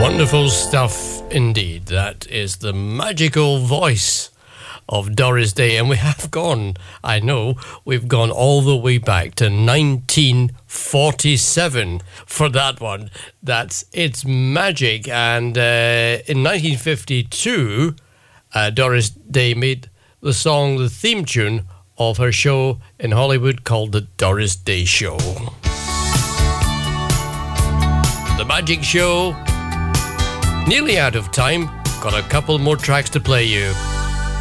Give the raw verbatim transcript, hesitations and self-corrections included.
Wonderful stuff indeed. That is the magical voice of Doris Day. And we have gone, I know, we've gone all the way back to nineteen forty-seven for that one. That's It's Magic. And uh, in nineteen fifty-two, uh, Doris Day made the song, the theme tune of her show in Hollywood called The Doris Day Show. The Magic Show, nearly out of time. Got a couple more tracks to play you.